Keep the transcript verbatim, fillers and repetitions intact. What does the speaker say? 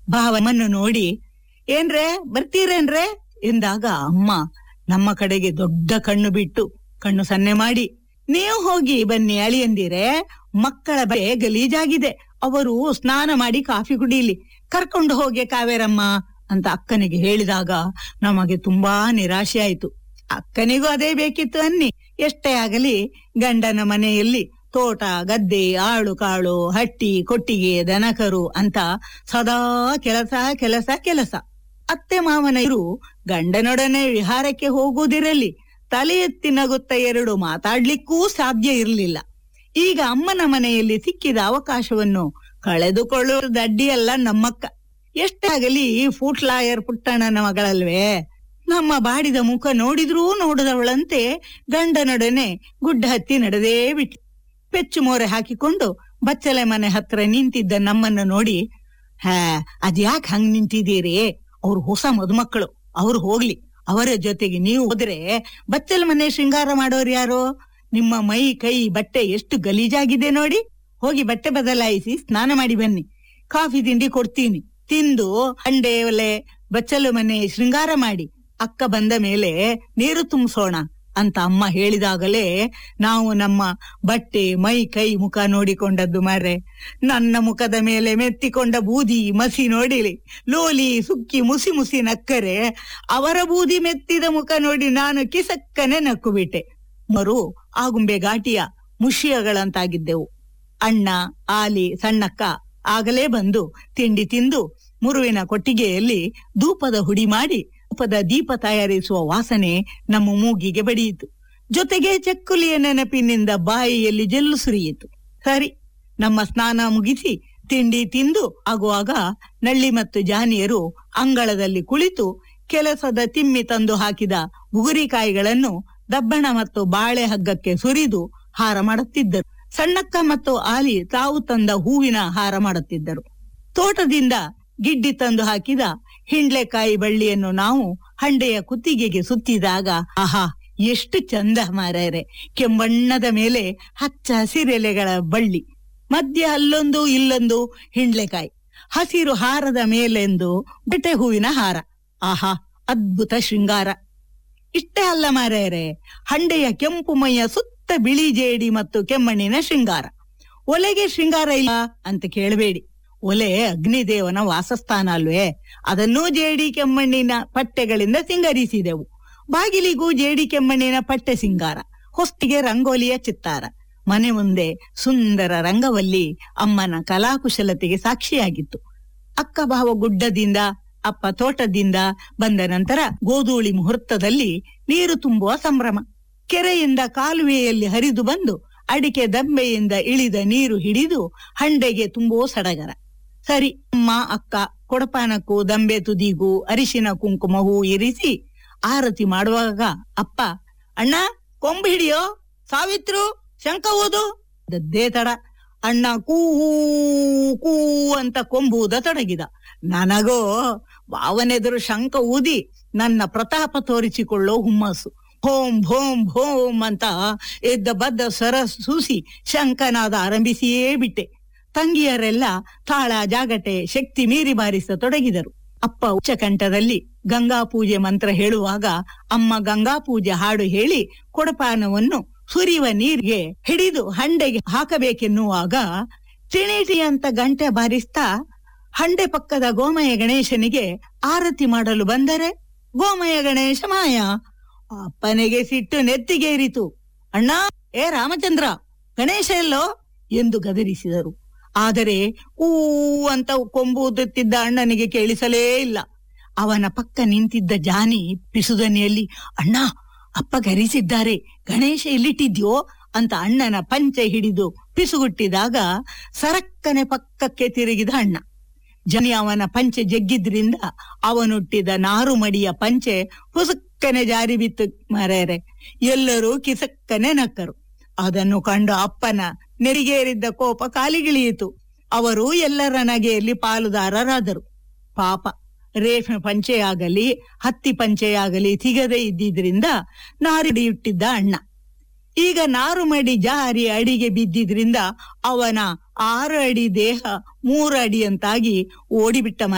ಭಾವನನ್ನು ನೋಡಿ ಏನ್ರೇ ಬರ್ತೀರೇನ್ರೇ ಎಂದಾಗ ಅಮ್ಮ ನಮ್ಮ ಕಡೆಗೆ ದೊಡ್ಡ ಕಣ್ಣು ಬಿಟ್ಟು ಕಣ್ಣು ಸನ್ನೆ ಮಾಡಿ, ನೀವು ಹೋಗಿ ಬನ್ನಿ ಅಳಿಯಂದಿರೆ, ಮಕ್ಕಳ ಬೇ ಗಲೀಜಾಗಿದೆ, ಅವರು ಸ್ನಾನ ಮಾಡಿ ಕಾಫಿ ಕುಡೀಲಿ, ಕರ್ಕೊಂಡು ಹೋಗಿ ಕಾವೇರಮ್ಮ ಅಂತ ಅಕ್ಕನಿಗೆ ಹೇಳಿದಾಗ ನಮಗೆ ತುಂಬಾ ನಿರಾಶೆ ಆಯ್ತು. ಅಕ್ಕನಿಗೂ ಅದೇ ಬೇಕಿತ್ತು ಅನ್ನಿ. ಎಷ್ಟೇ ಆಗಲಿ ಗಂಡನ ಮನೆಯಲ್ಲಿ ತೋಟ ಗದ್ದೆ ಆಳು ಕಾಳು ಹಟ್ಟಿ ಕೊಟ್ಟಿಗೆ ದನಕರು ಅಂತ ಸದಾ ಕೆಲಸ ಕೆಲಸ ಕೆಲಸ. ಅತ್ತೆ ಮಾವನರು ಗಂಡನೊಡನೆ ವಿಹಾರಕ್ಕೆ ಹೋಗುವುದಿರಲಿ, ತಲೆ ಎತ್ತಿ ನಗುತ್ತ ಎರಡು ಮಾತಾಡ್ಲಿಕ್ಕೂ ಸಾಧ್ಯ ಇರಲಿಲ್ಲ. ಈಗ ಅಮ್ಮನ ಮನೆಯಲ್ಲಿ ಸಿಕ್ಕಿದ ಅವಕಾಶವನ್ನು ಕಳೆದುಕೊಳ್ಳುವ ದಡ್ಡಿಯಲ್ಲ ನಮ್ಮಕ್ಕ. ಎಷ್ಟೇ ಆಗಲಿ ಫೂಟ್ಲಾಯರ್ ಪುಟ್ಟಣ್ಣನ ಮಗಳಲ್ವೇ. ನಮ್ಮ ಬಾಡಿದ ಮುಖ ನೋಡಿದ್ರೂ ನೋಡದವಳಂತೆ ಗಂಡನೊಡನೆ ಗುಡ್ಡ ಹತ್ತಿ ನಡೆದೇ ಬಿಟ್ಟು ಪೆಚ್ಚು ಮೋರೆ ಹಾಕಿಕೊಂಡು ಬಚ್ಚಲೆ ಮನೆ ಹತ್ರ ನಿಂತಿದ್ದ ನಮ್ಮನ್ನು ನೋಡಿ, ಹಾ ಅದ್ಯಾಕ್ ಹಂಗ್ ನಿಂತಿದ್ದೀರಿ, ಅವ್ರು ಹೊಸ ಮದುಮಕ್ಕಳು, ಅವ್ರು ಹೋಗ್ಲಿ, ಅವರ ಜೊತೆಗೆ ನೀವು ಹೋದ್ರೆ ಬಚ್ಚಲ ಮನೆ ಶೃಂಗಾರ ಮಾಡೋರು ಯಾರೋ, ನಿಮ್ಮ ಮೈ ಕೈ ಬಟ್ಟೆ ಎಷ್ಟು ಗಲೀಜಾಗಿದೆ ನೋಡಿ, ಹೋಗಿ ಬಟ್ಟೆ ಬದಲಾಯಿಸಿ ಸ್ನಾನ ಮಾಡಿ ಬನ್ನಿ, ಕಾಫಿ ತಿಂಡಿ ಕೊಡ್ತೀನಿ, ತಿಂದು ಅಂಡೆ ಒಲೆ ಬಚ್ಚಲು ಮನೆ ಶೃಂಗಾರ ಮಾಡಿ ಅಕ್ಕ ಬಂದ ಮೇಲೆ ನೀರು ತುಂಬಿಸೋಣ ಅಂತ ಅಮ್ಮ ಹೇಳಿದಾಗಲೇ ನಾವು ನಮ್ಮ ಬಟ್ಟೆ ಮೈ ಕೈ ಮುಖ ನೋಡಿಕೊಂಡದ್ದು ಮಾರ್ರೆ. ನನ್ನ ಮುಖದ ಮೇಲೆ ಮೆತ್ತಿಕೊಂಡ ಬೂದಿ ಮಸಿ ನೋಡಿಲಿ ಲೋಲಿ ಸುಕ್ಕಿ ಮುಸಿ ಮುಸಿ ನಕ್ಕರೆ, ಅವರ ಬೂದಿ ಮೆತ್ತಿದ ಮುಖ ನೋಡಿ ನಾನು ಕಿಸಕ್ಕನೆ ನಕ್ಕು ಬಿಟ್ಟೆ. ಮರು ಆಗುಂಬೆ ಘಾಟಿಯ ಮುಷಿಯಗಳಂತಾಗಿದ್ದೆವು. ಅಣ್ಣ ಆಲಿ ಸಣ್ಣಕ್ಕ ಆಗಲೇ ಬಂದು ತಿಂಡಿ ತಿಂದು ಮುರುವಿನ ಕೊಟ್ಟಿಗೆಯಲ್ಲಿ ಧೂಪದ ಹುಡಿ ಮಾಡಿ ಧೂಪದ ದೀಪ ತಯಾರಿಸುವ ವಾಸನೆ ನಮ್ಮ ಮೂಗಿಗೆ ಬಡಿಯಿತು. ಜೊತೆಗೆ ಚಕ್ಕುಲಿಯ ನೆನಪಿನಿಂದ ಬಾಯಿಯಲ್ಲಿ ಜಲ್ಲು ಸುರಿಯಿತು. ಸರಿ, ನಮ್ಮ ಸ್ನಾನ ಮುಗಿಸಿ ತಿಂಡಿ ತಿಂದು ಆಗುವಾಗ ನಳ್ಳಿ ಮತ್ತು ಜಾನಿಯರು ಅಂಗಳದಲ್ಲಿ ಕುಳಿತು ಕೆಲಸದ ತಿಮ್ಮಿ ತಂದು ಹಾಕಿದ ಬುಗುರಿಕಾಯಿಗಳನ್ನು ದಬ್ಬಣ ಮತ್ತು ಬಾಳೆ ಹಗ್ಗಕ್ಕೆ ಸುರಿದು ಹಾರ ಮಾಡುತ್ತಿದ್ದರು. ಸಣ್ಣಕ್ಕ ಮತ್ತು ಆಲಿ ತಾವು ತಂದ ಹೂವಿನ ಹಾರ ಮಾಡುತ್ತಿದ್ದರು. ತೋಟದಿಂದ ಗಿಡ್ಡಿ ತಂದು ಹಾಕಿದ ಹಿಂಡ್ಲೆಕಾಯಿ ಬಳ್ಳಿಯನ್ನು ನಾವು ಹಂಡೆಯ ಕುತ್ತಿಗೆಗೆ ಸುತ್ತಿದಾಗ ಆಹಾ ಎಷ್ಟು ಚಂದ ಮಾರ್ಯಾರೆ. ಕೆಂಬಣ್ಣದ ಮೇಲೆ ಹಚ್ಚ ಹಸಿರೆಲೆಗಳ ಬಳ್ಳಿ, ಮಧ್ಯ ಅಲ್ಲೊಂದು ಇಲ್ಲೊಂದು ಹಿಂಡ್ಲೆಕಾಯಿ, ಹಸಿರು ಹಾರದ ಮೇಲೆಂದು ಬೆಟೆ ಹೂವಿನ ಹಾರ. ಆಹಾ ಅದ್ಭುತ ಶೃಂಗಾರ. ಇಷ್ಟೇ ಅಲ್ಲ ಮಾರ್ಯಾರೆ, ಹಂಡೆಯ ಕೆಂಪು ಮೈಯ ಸುತ್ತ ಬಿಳಿ ಜೇಡಿ ಮತ್ತು ಕೆಮ್ಮಣ್ಣಿನ ಶೃಂಗಾರ. ಒಲೆಗೆ ಶೃಂಗಾರ ಇಲ್ಲ ಅಂತ ಕೇಳಬೇಡಿ, ಒಲೆ ಅಗ್ನಿದೇವನ ವಾಸಸ್ಥಾನ ಅಲ್ವೇ, ಅದನ್ನೂ ಜೇಡಿ ಕೆಮ್ಮಣ್ಣಿನ ಪಟ್ಟೆಗಳಿಂದ ಸಿಂಗರಿಸಿದೆವು. ಬಾಗಿಲಿಗೂ ಜೇಡಿ ಕೆಮ್ಮಣ್ಣಿನ ಪಟ್ಟೆ ಸಿಂಗಾರ, ಹೊಸ್ತಿಗೆ ರಂಗೋಲಿಯ ಚಿತ್ತಾರ. ಮನೆ ಮುಂದೆ ಸುಂದರ ರಂಗವಲ್ಲಿ ಅಮ್ಮನ ಕಲಾಕುಶಲತೆಗೆ ಸಾಕ್ಷಿಯಾಗಿತ್ತು. ಅಕ್ಕ ಭಾವ ಗುಡ್ಡದಿಂದ ಅಪ್ಪ ತೋಟದಿಂದ ಬಂದ ನಂತರ ಗೋಧೂಳಿ ಮುಹೂರ್ತದಲ್ಲಿ ನೀರು ತುಂಬುವ ಸಂಭ್ರಮ. ಕೆರೆಯಿಂದ ಕಾಲುವೆಯಲ್ಲಿ ಹರಿದು ಬಂದು ಅಡಿಕೆ ದಂಬೆಯಿಂದ ಇಳಿದ ನೀರು ಹಿಡಿದು ಹಂಡೆಗೆ ತುಂಬುವ ಸಡಗರ. ಸರಿ, ಅಮ್ಮ ಅಕ್ಕ ಕೊಡಪಾನಕ್ಕೂ ದಂಬೆ ತುದಿಗೂ ಅರಿಶಿನ ಕುಂಕುಮ ಹೂ ಇರಿಸಿ ಆರತಿ ಮಾಡುವಾಗ ಅಪ್ಪ, ಅಣ್ಣ ಕೊಂಬು ಹಿಡಿಯೋ, ಸಾವಿತ್ರು ಶಂಕ ಓದು ದದ್ದೇ ತಡ. ಅಣ್ಣ ಕೂ ಕೂ ಅಂತ ಕೊಂಬುವುದ ತೊಡಗಿದ. ನನಗೋ ಭಾವನೆದುರು ಶಂಕ ಊದಿ ನನ್ನ ಪ್ರತಾಪ ತೋರಿಸಿಕೊಳ್ಳೋ ಹುಮ್ಮಸ್ಸು. ಹೋಂ ಭೋಂ ಭೋಂ ಅಂತ ಎದ್ದ ಬದ್ದ ಸ್ವರ ಸೂಸಿ ಶಂಕನಾದ ಆರಂಭಿಸಿಯೇ ಬಿಟ್ಟೆ. ತಂಗಿಯರೆಲ್ಲ ತಾಳ ಜಾಗಟೆ ಶಕ್ತಿ ಮೀರಿ ಬಾರಿಸತೊಡಗಿದರು. ಅಪ್ಪ ಉಚ್ಚಕಂಠದಲ್ಲಿ ಗಂಗಾ ಪೂಜೆ ಮಂತ್ರ ಹೇಳುವಾಗ ಅಮ್ಮ ಗಂಗಾ ಪೂಜೆ ಹಾಡು ಹೇಳಿ ಕೊಡಪಾನವನ್ನು ಸುರಿಯುವ ನೀರಿಗೆ ಹಿಡಿದು ಹಂಡೆಗೆ ಹಾಕಬೇಕೆನ್ನುವಾಗ ಟಿಣಿಟಿ ಅಂತ ಗಂಟೆ ಬಾರಿಸ್ತಾ ಹಂಡೆ ಪಕ್ಕದ ಗೋಮಯ ಗಣೇಶನಿಗೆ ಆರತಿ ಮಾಡಲು ಬಂದರೆ ಗೋಮಯ ಗಣೇಶ ಮಾಯ. ಅಪ್ಪನಿಗೆ ಸಿಟ್ಟು ನೆತ್ತಿಗೇರಿತು. ಅಣ್ಣ, ಏ ರಾಮಚಂದ್ರ, ಗಣೇಶ ಎಲ್ಲೋ ಎಂದು ಗದರಿಸಿದರು. ಆದರೆ ಊ ಅಂತ ಕೊಂಬುವುದುತ್ತಿದ್ದ ಅಣ್ಣನಿಗೆ ಕೇಳಿಸಲೇ ಇಲ್ಲ. ಅವನ ಪಕ್ಕ ನಿಂತಿದ್ದ ಜಾನಿ ಪಿಸುದನಿಯಲ್ಲಿ, ಅಣ್ಣ ಅಪ್ಪ ಗರಿಸಿದ್ದಾರೆ, ಗಣೇಶ ಎಲ್ಲಿಟ್ಟಿದ್ಯೋ ಅಂತ ಅಣ್ಣನ ಪಂಚೆ ಹಿಡಿದು ಪಿಸುಗುಟ್ಟಿದಾಗ ಸರಕ್ಕನೆ ಪಕ್ಕಕ್ಕೆ ತಿರುಗಿದ ಅಣ್ಣ. ಜನಿ ಅವನ ಪಂಚೆ ಜಗ್ಗಿದ್ರಿಂದ ಅವನುಟ್ಟಿದ ನಾರು ಮಡಿಯ ಪಂಚೆ ಹುಸುಕ್ಕನೆ ಜಾರಿ ಬಿತ್ತು ಮರೆಯರೆ. ಎಲ್ಲರೂ ಕಿಸಕ್ಕನೆ ನಕ್ಕರು. ಅದನ್ನು ಕಂಡು ಅಪ್ಪನ ನೆರಿಗೇರಿದ್ದ ಕೋಪ ಕಾಲಿಗಿಳಿಯಿತು. ಅವರು ಎಲ್ಲರ ನಗೆಯಲ್ಲಿ ಪಾಲುದಾರರಾದರು. ಪಾಪ, ರೇಷ್ಮೆ ಪಂಚೆಯಾಗಲಿ ಹತ್ತಿ ಪಂಚೆಯಾಗಲಿ ಸಿಗದೆ ಇದ್ದಿದ್ರಿಂದ ನಾರಿಡಿಯುಟ್ಟಿದ್ದ ಅಣ್ಣ ಈಗ ನಾರು ಮಡಿ ಜಾರಿ ಅಡಿಗೆ ಬಿದ್ದಿದ್ರಿಂದ ಅವನ ಆರು ಅಡಿ ದೇಹ ಮೂರು ಅಡಿಯಂತಾಗಿ ಓಡಿಬಿಟ್ಟ.